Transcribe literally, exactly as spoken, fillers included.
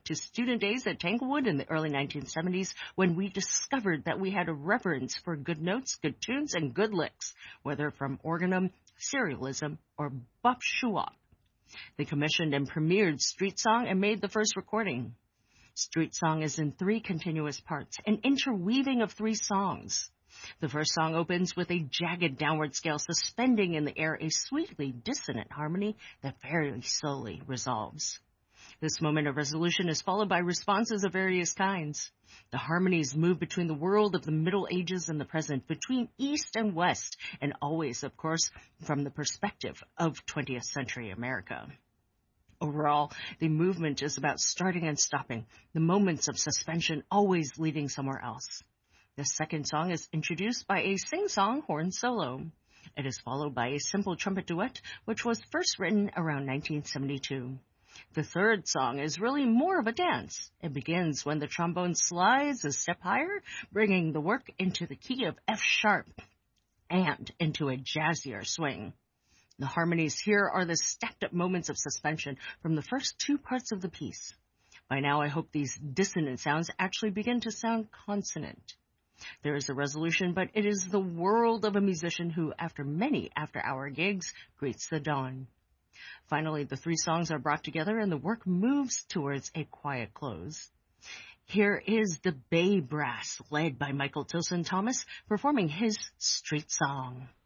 to student days at Tanglewood in the early nineteen seventies when we discovered that we had a reverence for good notes, good tunes, and good licks, whether from organum, serialism, or bop shoo-wop. They commissioned and premiered Street Song and made the first recording. Street Song is in three continuous parts, an interweaving of three songs. The first song opens with a jagged downward scale suspending in the air a sweetly dissonant harmony that very slowly resolves. This moment of resolution is followed by responses of various kinds. The harmonies move between the world of the Middle Ages and the present, between East and West, and always, of course, from the perspective of twentieth century America. Overall, the movement is about starting and stopping, the moments of suspension always leading somewhere else. The second song is introduced by a sing-song horn solo. It is followed by a simple trumpet duet, which was first written around nineteen seventy-two. The third song is really more of a dance. It begins when the trombone slides a step higher, bringing the work into the key of F sharp and into a jazzier swing. The harmonies here are the stacked-up moments of suspension from the first two parts of the piece. By now, I hope these dissonant sounds actually begin to sound consonant. There is a resolution, but it is the world of a musician who, after many after-hour gigs, greets the dawn. Finally, the three songs are brought together and the work moves towards a quiet close. Here is the Bay Brass, led by Michael Tilson Thomas, performing his Street Song.